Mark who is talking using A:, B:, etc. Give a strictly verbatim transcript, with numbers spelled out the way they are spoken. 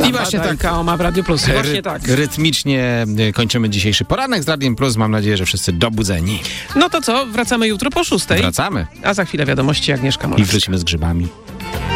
A: I właśnie tak.
B: K O M A w Radio Plus. I właśnie
A: Ry-
B: tak.
A: Rytmicznie y, kończymy dzisiejszy poranek z Radiem Plus. Mam nadzieję, że wszyscy dobudzeni.
B: No to co? Wracamy jutro po szóstej.
A: Wracamy
B: A za chwilę wiadomości Agnieszka Moraw.
A: i wrócimy z grzybami.